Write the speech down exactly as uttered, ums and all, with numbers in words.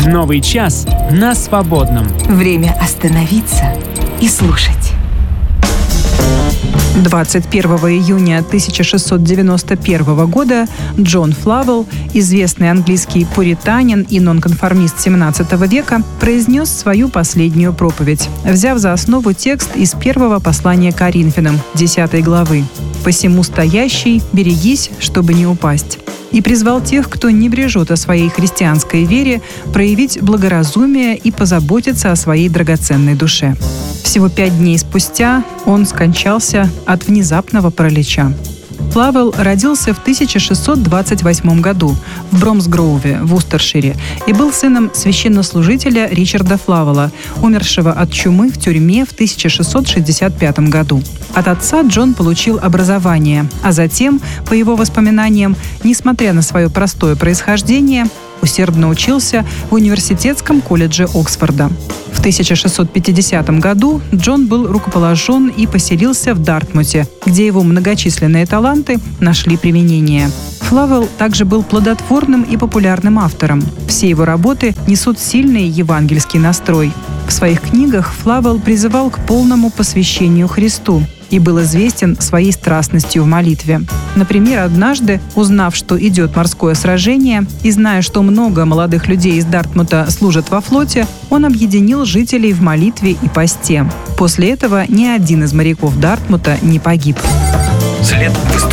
Новый час на свободном. Время остановиться и слушать. двадцать первого июня тысяча шестьсот девяносто первого года Джон Флавелл, известный английский пуританин и нонконформист семнадцатого века, произнес свою последнюю проповедь, взяв за основу текст из первого послания Коринфянам, десятой главы «Посему стоящий, берегись, чтобы не упасть», и призвал тех, кто не брежет о своей христианской вере, проявить благоразумие и позаботиться о своей драгоценной душе. Всего пять дней спустя он скончался от внезапного паралича. Флавелл родился в тысяча шестьсот двадцать восьмом году в Бромсгроуве, в Устершире, и был сыном священнослужителя Ричарда Флавелла, умершего от чумы в тюрьме в тысяча шестьсот шестьдесят пятом году. От отца Джон получил образование, а затем, по его воспоминаниям, несмотря на свое простое происхождение, усердно учился в университетском колледже Оксфорда. В тысяча шестьсот пятидесятом году Джон был рукоположен и поселился в Дартмуте, где его многочисленные таланты нашли применение. Флавелл также был плодотворным и популярным автором. Все его работы несут сильный евангельский настрой. В своих книгах Флавелл призывал к полному посвящению Христу и был известен своей страстностью в молитве. Например, однажды, узнав, что идет морское сражение, и зная, что много молодых людей из Дартмута служат во флоте, он объединил жителей в молитве и посте. После этого ни один из моряков Дартмута не погиб. След в